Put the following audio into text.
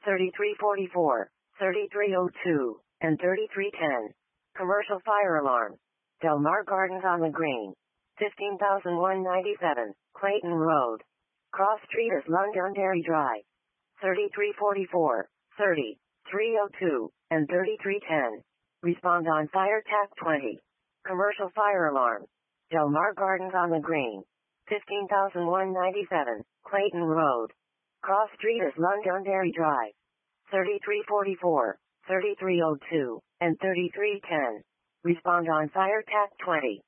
3344, 3302, and 3310. Commercial fire alarm. Del Mar Gardens on the Green. 15,197, Clayton Road. Cross Street is Londonderry Drive. 3344, 3302, and 3310. Respond on Fire TAC 20. Commercial fire alarm. Del Mar Gardens on the Green. 15,197, Clayton Road. Cross Street is Londonderry Drive. 3344, 3302, and 3310. Respond on Fire TAC 20.